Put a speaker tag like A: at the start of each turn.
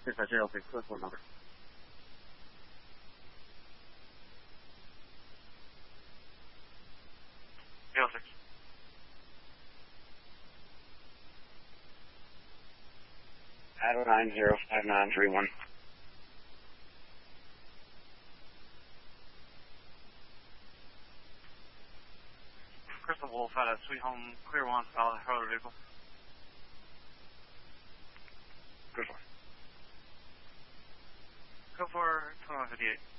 A: 650, please. Close phone number.
B: Zero 06.
A: Adam 905931.
B: Crystal Wolf out of Sweet Home, clear one, solid, Harley vehicle.
A: Good one.
B: Go for 2158.